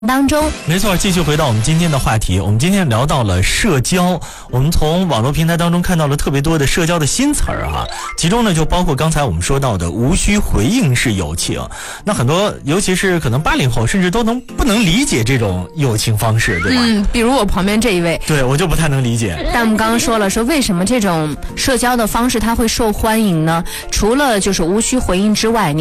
当中。 没错，继续回到我们今天的话题，我们今天聊到了社交，我们从网络平台当中看到了特别多的社交的新词儿哈，其中呢就包括刚才我们说到的无需回应式友情。那很多尤其是可能80后甚至都不能理解这种友情方式，对吧？ 比如我旁边这一位， 对，我就不太能理解。 但我们刚刚说了，说为什么这种社交的方式它会受欢迎呢？除了就是无需回应之外，